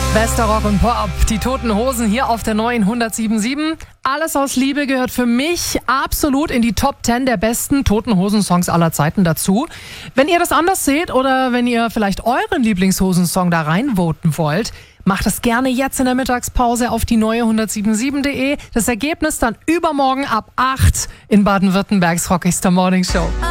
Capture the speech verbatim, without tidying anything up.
Bester Rock und Pop, die Toten Hosen hier auf der neuen hundertsieben Komma sieben. Alles aus Liebe gehört für mich absolut in die Top zehn der besten Toten Hosen-Songs aller Zeiten dazu. Wenn ihr das anders seht oder wenn ihr vielleicht euren Lieblingshosensong da reinvoten wollt, macht das gerne jetzt in der Mittagspause auf die neue hundertsieben Komma sieben punkt de. Das Ergebnis dann übermorgen ab acht in Baden-Württembergs rockigster Morningshow.